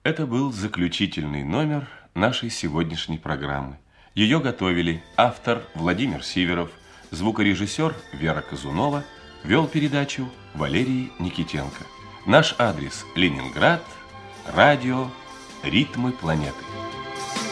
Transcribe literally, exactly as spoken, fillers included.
Это был заключительный номер нашей сегодняшней программы. Ее готовили автор Владимир Сиверов, звукорежиссер Вера Казунова, вел передачу Валерий Никитенко. Наш адрес: Ленинград, радио «Ритмы планеты».